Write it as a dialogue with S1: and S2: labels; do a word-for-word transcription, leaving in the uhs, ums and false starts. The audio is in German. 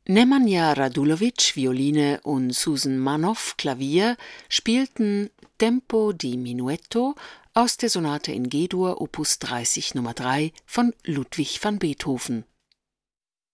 S1: Nemanja Radulovic, Violine, und Susan Manoff, Klavier, spielten Tempo di Minuetto aus der Sonate in G-Dur Opus dreißig Nummer drei von Ludwig van Beethoven.